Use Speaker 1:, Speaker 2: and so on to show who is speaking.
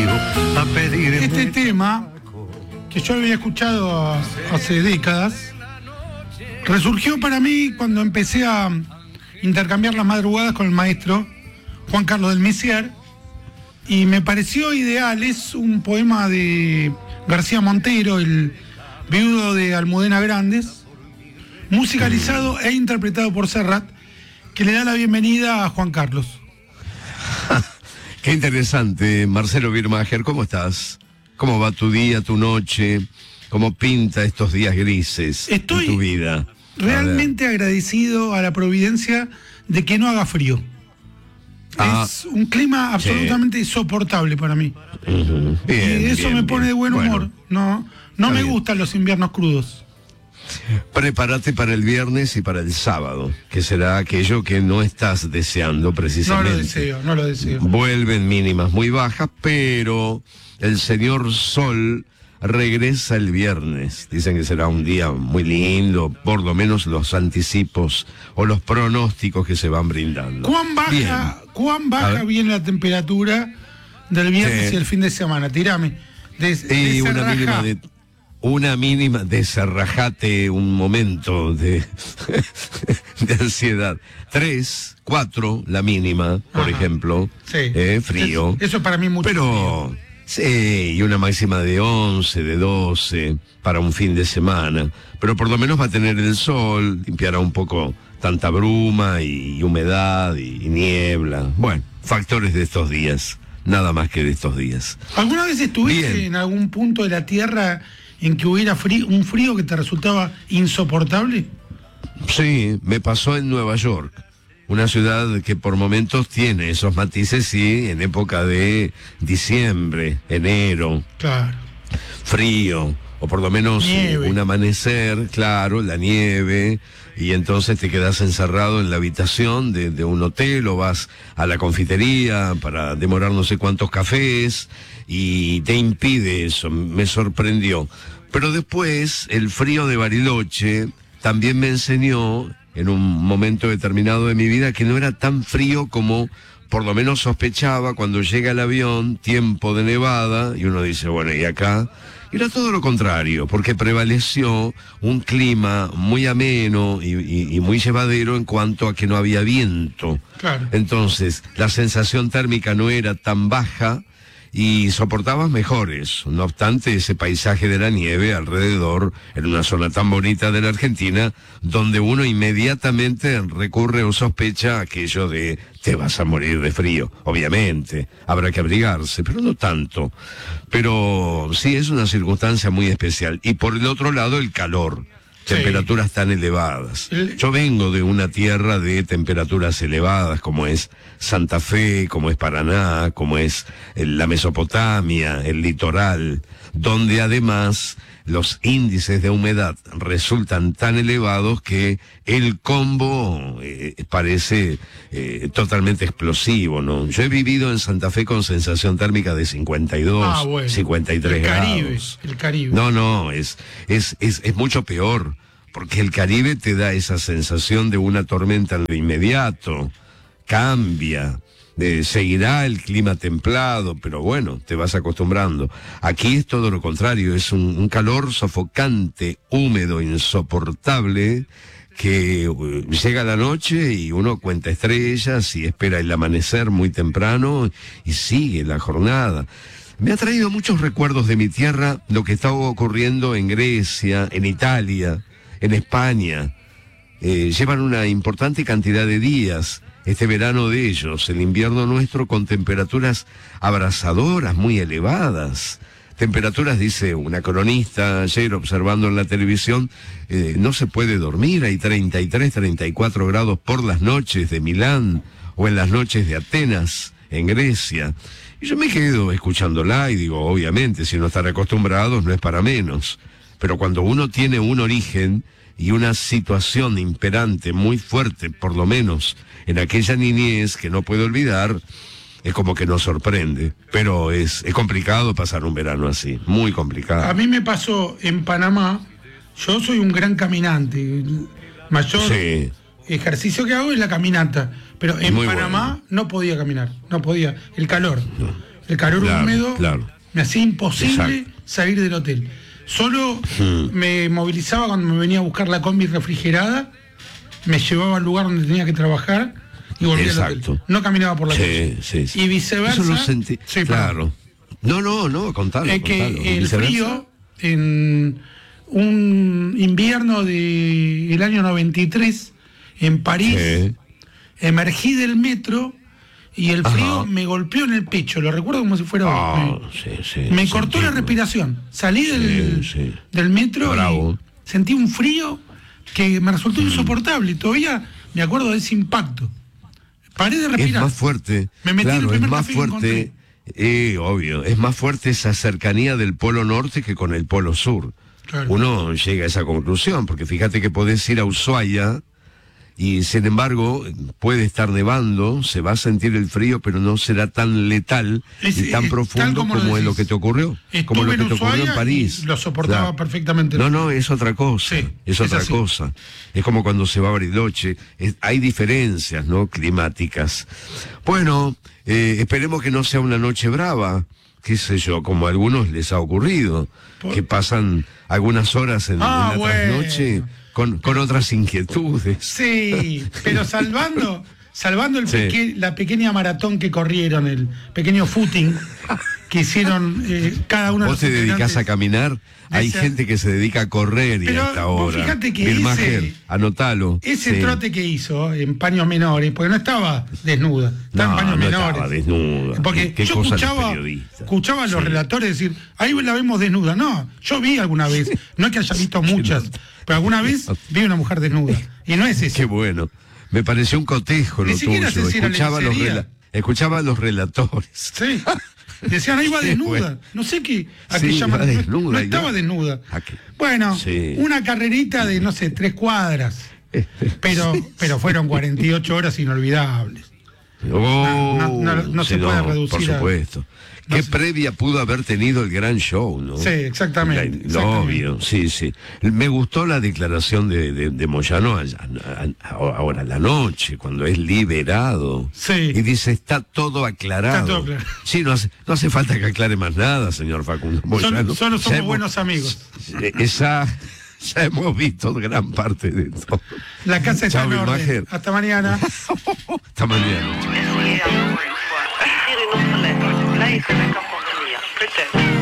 Speaker 1: salió a pedir.
Speaker 2: Este tema, que yo había escuchado hace décadas, resurgió para mí cuando empecé a intercambiar las madrugadas con el maestro Juan Carlos del Messier, y me pareció ideal. Es un poema de García Montero, el viudo de Almudena Grandes, musicalizado e interpretado por Serrat, que le da la bienvenida a Juan Carlos.
Speaker 3: Qué interesante, Marcelo Birmacher, ¿cómo estás? ¿Cómo va tu día, tu noche? ¿Cómo pinta estos días grises en tu vida?
Speaker 2: Realmente agradecido a la providencia de que no haga frío. Es un clima absolutamente soportable para mí.
Speaker 3: Bien,
Speaker 2: y eso me pone de buen humor. No me gustan los inviernos crudos.
Speaker 3: Prepárate para el viernes y para el sábado, que será aquello que no estás deseando precisamente.
Speaker 2: No lo deseo.
Speaker 3: Vuelven mínimas muy bajas, pero el señor Sol regresa el viernes. Dicen que será un día muy lindo, por lo menos los anticipos o los pronósticos que se van brindando.
Speaker 2: ¿Cuán baja viene la temperatura del viernes y el fin de semana? Tirame.
Speaker 3: Una mínima, desarrajate un momento de ansiedad. 3, 4, la mínima, por ejemplo. Frío.
Speaker 2: Eso es para mí mucho.
Speaker 3: Pero, sí, y una máxima de 11, de 12, para un fin de semana. Pero por lo menos va a tener el sol, limpiará un poco tanta bruma y humedad y niebla. Bueno, factores de estos días. Nada más que de estos días.
Speaker 2: ¿Alguna vez estuviste en algún punto de la Tierra en que hubiera un frío que te resultaba insoportable?
Speaker 3: Sí, me pasó en Nueva York, una ciudad que por momentos tiene esos matices, sí, en época de diciembre, enero.
Speaker 2: Claro.
Speaker 3: Frío, o por lo menos un amanecer, claro, la nieve, y entonces te quedas encerrado en la habitación de un hotel o vas a la confitería para demorar no sé cuántos cafés, y te impide eso. Me sorprendió. Pero después el frío de Bariloche también me enseñó en un momento determinado de mi vida que no era tan frío como por lo menos sospechaba cuando llega el avión, tiempo de nevada, y uno dice, bueno, ¿y acá? Era todo lo contrario, porque prevaleció un clima muy ameno y muy llevadero en cuanto a que no había viento.
Speaker 2: Claro.
Speaker 3: Entonces, la sensación térmica no era tan baja y soportabas mejores. No obstante, ese paisaje de la nieve alrededor, en una zona tan bonita de la Argentina, donde uno inmediatamente recurre o sospecha aquello de te vas a morir de frío. Obviamente, habrá que abrigarse, pero no tanto. Pero sí es una circunstancia muy especial. Y por el otro lado, el calor. Temperaturas tan elevadas. Yo vengo de una tierra de temperaturas elevadas, como es Santa Fe, como es Paraná, como es la Mesopotamia, el litoral, donde además los índices de humedad resultan tan elevados que el combo parece totalmente explosivo, ¿no? Yo he vivido en Santa Fe con sensación térmica de 52, 53 grados.
Speaker 2: El Caribe.
Speaker 3: No, es mucho peor, porque el Caribe te da esa sensación de una tormenta en lo inmediato, cambia. Seguirá el clima templado, pero bueno, te vas acostumbrando. Aquí es todo lo contrario, es un calor sofocante, húmedo, insoportable, que llega la noche y uno cuenta estrellas y espera el amanecer muy temprano y sigue la jornada. Me ha traído muchos recuerdos de mi tierra, lo que estaba ocurriendo en Grecia, en Italia, en España. Llevan una importante cantidad de días este verano de ellos, el invierno nuestro, con temperaturas abrasadoras, muy elevadas. Temperaturas, dice una cronista ayer observando en la televisión, no se puede dormir, hay 33, 34 grados por las noches de Milán o en las noches de Atenas, en Grecia. Y yo me quedo escuchándola y digo, obviamente, si no están acostumbrados no es para menos. Pero cuando uno tiene un origen y una situación imperante muy fuerte, por lo menos en aquella niñez que no puedo olvidar, es como que nos sorprende. Pero es complicado pasar un verano así, muy complicado.
Speaker 2: A mí me pasó en Panamá. Yo soy un gran caminante. El mayor ejercicio que hago es la caminata. Pero en Panamá no podía caminar, no podía. El calor. El calor húmedo me hacía imposible salir del hotel. Solo me movilizaba cuando me venía a buscar la combi refrigerada, me llevaba al lugar donde tenía que trabajar y volvía al hotel. No caminaba por la calle. Y viceversa.
Speaker 3: Eso lo sentí. Claro. No, contalo.
Speaker 2: Que el frío, en un invierno del año 93, en París, emergí del metro y el frío me golpeó en el pecho, lo recuerdo como si fuera me cortó la respiración. Salí del metro y sentí un frío que me resultó insoportable. Todavía me acuerdo de ese impacto. Paré de respirar.
Speaker 3: Es más fuerte.
Speaker 2: Me metí en el primer café que
Speaker 3: fuerte. Obvio, es más fuerte esa cercanía del Polo Norte que con el Polo Sur. Claro. Uno llega a esa conclusión, porque fíjate que podés ir a Ushuaia y sin embargo puede estar nevando, se va a sentir el frío, pero no será tan letal y tan profundo como es lo que te ocurrió. Como lo que te ocurrió en París.
Speaker 2: Lo soportaba perfectamente.
Speaker 3: No, es otra cosa. Es otra cosa. Es como cuando se va a Bariloche. Hay diferencias, ¿no? Climáticas. Bueno, esperemos que no sea una noche brava, qué sé yo, como a algunos les ha ocurrido, que pasan algunas horas en la trasnoche con otras inquietudes.
Speaker 2: Sí, pero salvando la pequeña maratón que corrieron, el pequeño footing que hicieron cada uno de los
Speaker 3: ¿Vos te dedicás a caminar? Hay gente que se dedica a correr y hasta ahora.
Speaker 2: Fíjate que
Speaker 3: Birmacher, anotalo.
Speaker 2: Ese trote que hizo en paños menores, porque no estaba desnuda, estaba en paños menores.
Speaker 3: Estaba desnuda.
Speaker 2: Porque yo escuchaba a los relatores decir, ahí la vemos desnuda. No, yo vi alguna vez, no es que haya visto muchas, pero alguna vez vi una mujer desnuda. Y no es eso.
Speaker 3: Qué bueno. Me pareció un cotejo lo tuyo. Escuchaba a los relatores.
Speaker 2: Sí. Decían, ahí va desnuda. No sé qué. ¿A qué llaman? No estaba desnuda. Bueno, una carrerita de, no sé, 3 cuadras. Pero fueron 48 horas inolvidables. No se puede reducir.
Speaker 3: Por supuesto. ¿Qué previa pudo haber tenido el gran show, no?
Speaker 2: Sí, exactamente.
Speaker 3: Obvio, sí. Me gustó la declaración de Moyano ahora la noche, cuando es liberado.
Speaker 2: Sí.
Speaker 3: Y dice, está todo aclarado.
Speaker 2: Está todo aclarado.
Speaker 3: Sí, no hace falta que aclare más nada, señor Facundo Moyano.
Speaker 2: Solo somos buenos amigos.
Speaker 3: Ya hemos visto gran parte de esto.
Speaker 2: La casa está en orden. Hasta mañana.
Speaker 3: Hasta mañana.
Speaker 1: Lei se ne comporteria, peut-être.